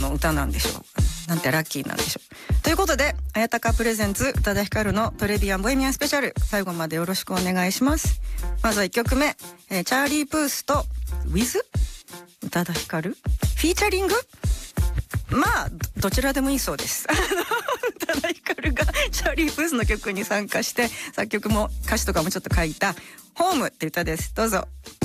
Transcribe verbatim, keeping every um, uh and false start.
の歌なんでしょう。なんてラッキーなんでしょう。ということで、綾鷹プレゼンツ宇多田ヒカルのトレビアンボヘミアンスペシャル、最後までよろしくお願いします。まずはいっきょくめ、えー、チャーリー・プースと With 宇多田ヒカルフィーチャリング、まあどちらでもいいそうです。宇多田ヒカルがチャーリー・プースの曲に参加して作曲も歌詞とかもちょっと書いたホームって歌です。どうぞ。